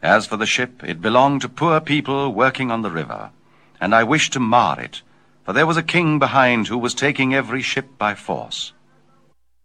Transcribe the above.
As for the ship, it belonged to poor people working on the river, and I wished to mar it, for there was a king behind who was taking every ship by force.